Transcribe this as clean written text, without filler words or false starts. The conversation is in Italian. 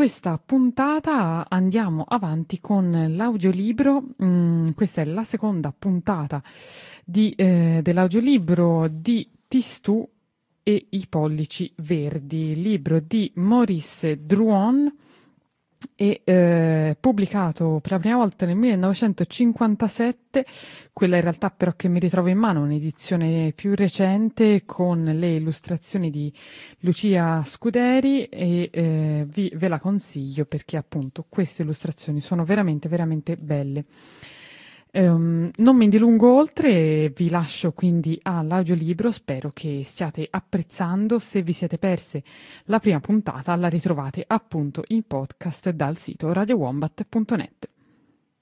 questa puntata andiamo avanti con l'audiolibro. Questa è la seconda puntata dell'audiolibro di Tistù e i pollici verdi, libro di Maurice Druon e pubblicato per la prima volta nel 1957. Quella in realtà però che mi ritrovo in mano è un'edizione più recente con le illustrazioni di Lucia Scuderi e ve la consiglio perché appunto queste illustrazioni sono veramente veramente belle. Non mi dilungo oltre, vi lascio quindi all'audiolibro, spero che stiate apprezzando. Se vi siete perse la prima puntata la ritrovate appunto in podcast dal sito radiowombat.net.